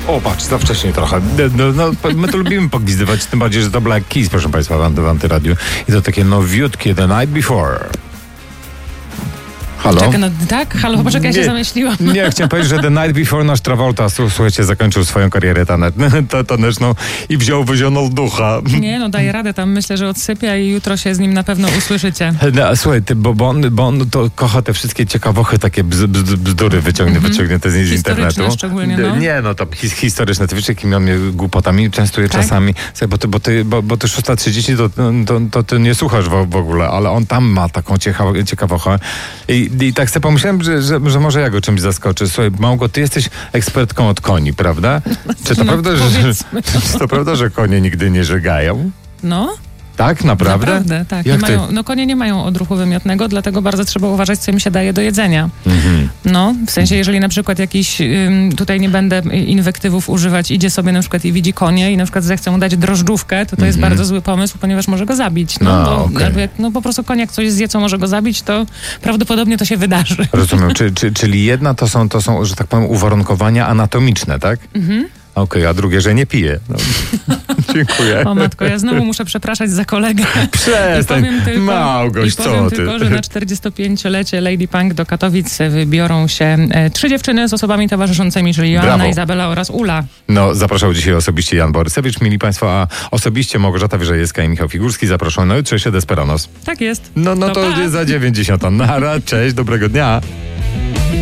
O, patrz, za wcześnie trochę. No, my to lubimy pogwizdywać, tym bardziej, że to Black Keys, proszę Państwa, w Antyradiu. I to takie nowiutkie The Night Before. Halo? Czekaj, tak? Halo, poczekaj, ja się zamyśliłam. Nie, chciałem powiedzieć, że The Night Before nasz Travolta, słuchajcie, zakończył swoją karierę taneczną i wyzionął ducha. Nie, no daje radę tam, myślę, że odsypia i jutro się z nim na pewno usłyszycie. No, słuchaj, bo on to kocha te wszystkie ciekawochy, takie bzdury wyciągnięte z internetu. Szczególnie, no. Nie, no to historyczne. Ty wiesz, jakimi on mnie głupotami częstuje czasami. Słuchaj, bo ty 6:30 to ty nie słuchasz w ogóle, ale on tam ma taką ciekawochę. I tak sobie pomyślałem, że może ja go czymś zaskoczę. Słuchaj, Małgo, ty jesteś ekspertką od koni, prawda? Czy to prawda, że konie nigdy nie żegają? No. Tak, naprawdę? Naprawdę, tak. Konie nie mają odruchu wymiotnego, dlatego bardzo trzeba uważać, co im się daje do jedzenia. No, w sensie, jeżeli na przykład jakiś, tutaj nie będę inwektywów używać, idzie sobie na przykład i widzi konie i na przykład zechce mu dać drożdżówkę, to jest bardzo zły pomysł, ponieważ może go zabić. Po prostu koń jak coś zje, co może go zabić, to prawdopodobnie to się wydarzy. Rozumiem. Czyli jedna to są, że tak powiem, uwarunkowania anatomiczne, tak? Okej, a drugie, że nie pije. No. Dziękuję. O matko, ja znowu muszę przepraszać za kolegę. Przestań, Małgoś, co ty? Tylko, że na 45-lecie Lady Punk do Katowic wybiorą się 3 dziewczyny z osobami towarzyszącymi, czyli Joanna, Izabela oraz Ula. No, zapraszał dzisiaj osobiście Jan Borysewicz, mili Państwo, a osobiście Małgorzata Wyżejewska i Michał Figurski zaproszą na jutrzejszy Desperanos. Tak jest. No to za 90. Nara, cześć, dobrego dnia.